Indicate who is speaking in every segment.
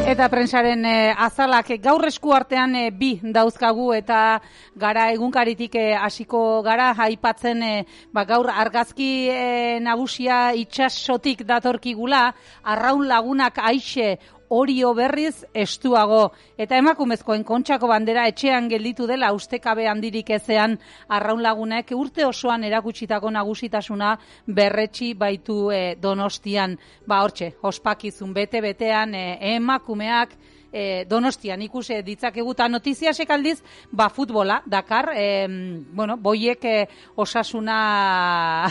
Speaker 1: Eta prensaren azalak gaur esku artean bi dauzkagu eta gara egunkaritik hasiko gara aipatzen gaur argazki nagusia itsasotik datorkigula, Arraun Lagunak Aixe Orio berriz estuago. Eta emakumezkoen Kontxako bandera etxean gelditu dela ustekabe handirik ezean Arraun Lagunek urte osoan erakutsitako nagusitasuna berretsi baitu Donostian. Hortxe, ospakizun bete-betean emakumeak Donostian ikusi ditzakegu eta notiziasek aldiz futbola dakar, boiek osasuna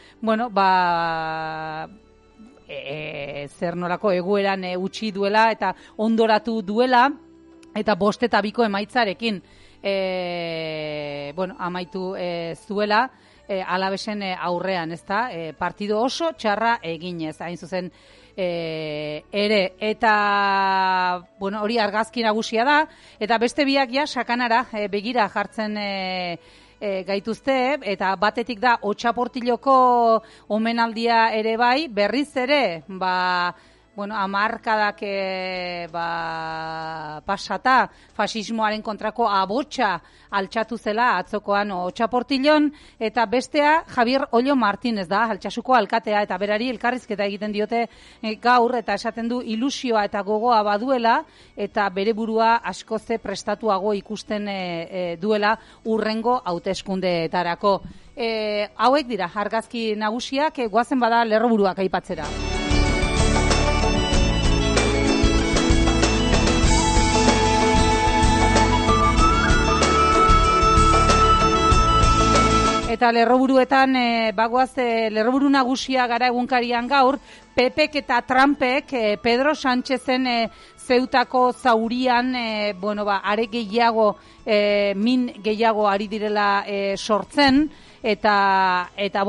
Speaker 1: zer nolako egoeran utzi duela eta ondoratu duela eta 5-2 emaitzarekin amaitu zuela Alavesen aurrean, ezta? Partido oso txarra eginez, hain zuzen ere, eta hori argazki nagusia da, eta beste biak ja sakanara begira jartzen gaituzte, eta batetik da Otxaportiloko omenaldia ere bai, berriz ere, hamarkadak pasata fasismoaren kontrako abotsa altxatu zela atzokoan Otxaportilon, eta bestea Javier Ollo Martínez da, Altsasuko alkatea, eta berari elkarrizketa egiten diote gaur, eta esaten du ilusioa eta gogoa baduela, eta bere burua askoze prestatuago ikusten duela urrengo hauteskundeetarako. Hauek dira argazki nagusiak, goazen bada lerroburuak aipatzera. Eta lerroburuetan, lerroburu nagusia gara egunkarian gaur, Pepek eta Trumpek Pedro Sánchezen Zeutako zaurian, are gehiago, min gehiago ari direla sortzen, eta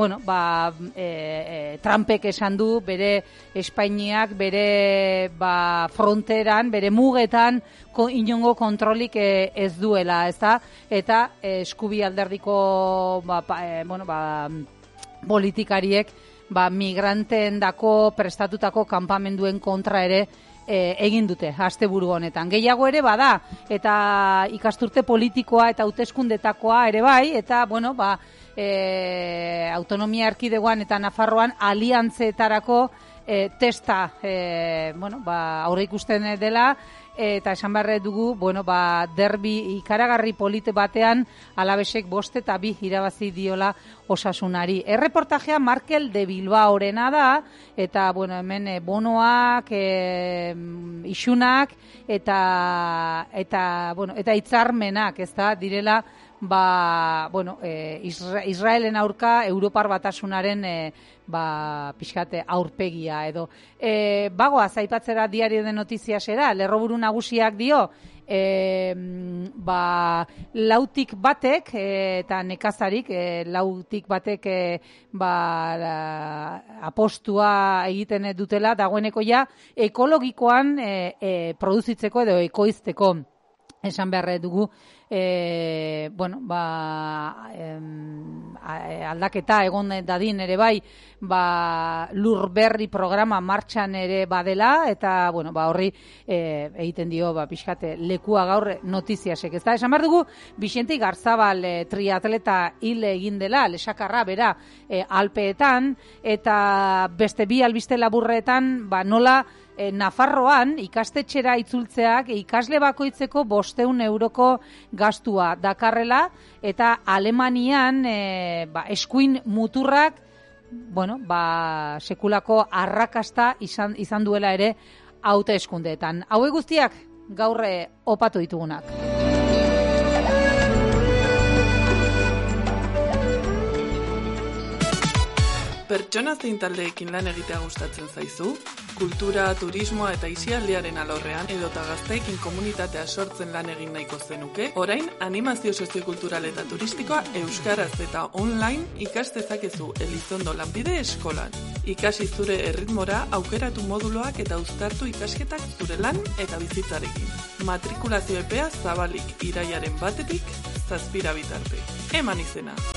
Speaker 1: Trumpek esan du bere Espainiak, bere fronteran, bere mugetan, inongo kontrolik ez duela, ezta? Eta eskubi alderdiko politikariek migranteendako prestatutako kanpamenduen kontra ere egin dute asteburu honetan. Gehiago ere bada, eta ikasturte politikoa eta hauteskundetakoa ere bai, eta autonomia erkidegoan eta Nafarroan aliantzeetarako testa aurre ikusten dela, eta esan behar dugu, derbi ikaragarri polite batean Alavesek 5-2 irabazi diola Osasunari. Erreportajea Markel de Bilbaorena da, eta hemen bonoak, isunak, eta hitzarmenak, ez da, direla, Israelen aurka Europar Batasunaren pixkate aurpegia edo. Bagoaz aipatzera Diario de Notiziasera, lerroburu nagusiak dio, lautik batek eta nekazarik lautik batek apostua egiten dutela dagoeneko ja ekologikoan produzitzeko edo ekoizteko. Esan behar dugu, aldaketa egon dadin ere bai, lurberri programa martxan ere badela, eta horri egiten dio pixkate lekua gaur notiziasek. Ez da, esan behar dugu, Vicente Garzabal triatleta hil egin dela, lesakarra bera Alpeetan, eta beste bi albiste laburretan, nola Nafarroan ikastetxera itzultzeak ikasle bakoitzeko 500 euroko gastua dakarrela, eta Alemanian eskuin muturrak sekulako arrakasta izan duela ere hauteskundeetan. Hauek guztiak gaur opatu ditugunak.
Speaker 2: Pertsona zein taldeekin lan egitea gustatzen zaizu? Kultura, turismoa eta aisialdiaren alorrean edota gazteekin komunitatea sortzen lan egin nahiko zenuke? Orain, animazio soziokultural eta turistikoa euskaraz eta online ikas dezakezu Elizondo Lanbide Eskolan. Ikasi zure erritmora, aukeratu moduloak eta uztartu ikasketak zure lan eta bizitzarekin. Matrikulazio epea zabalik iraiaren 1-tik 7 bitarte. Eman izena.